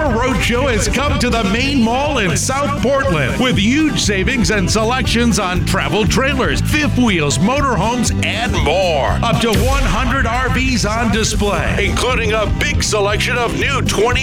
Summer Roadshow has come to the main mall in South Portland with huge savings and selections on travel trailers, fifth wheels, motorhomes, and more. Up to 100 RVs on display, including a big selection of new